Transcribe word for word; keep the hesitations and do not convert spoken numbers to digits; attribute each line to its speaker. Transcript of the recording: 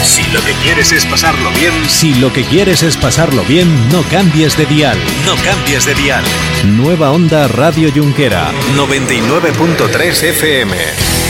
Speaker 1: Si lo que quieres es pasarlo bien...
Speaker 2: Si lo que quieres es pasarlo bien, no cambies de dial.
Speaker 1: No cambies de dial.
Speaker 2: Nueva Onda Radio Junquera.
Speaker 1: noventa y nueve punto tres F M.